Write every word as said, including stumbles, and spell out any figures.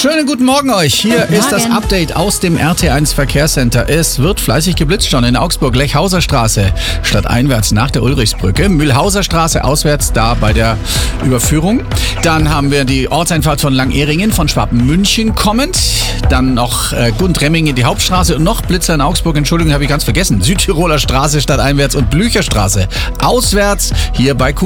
Schönen guten Morgen euch. Hier Guten ist das Morgen. Update aus dem R T eins Verkehrscenter. Es wird fleißig geblitzt schon in Augsburg. Lechhauser Straße stadteinwärts nach der Ulrichsbrücke. Mühlhauser Straße auswärts da bei der Überführung. Dann haben wir die Ortseinfahrt von Langehringen von Schwabmünchen kommend. Dann noch äh, Gundremmingen, die Hauptstraße und noch Blitzer in Augsburg. Entschuldigung, habe ich ganz vergessen. Südtiroler Straße stadteinwärts und Blücherstraße auswärts hier bei Kuh.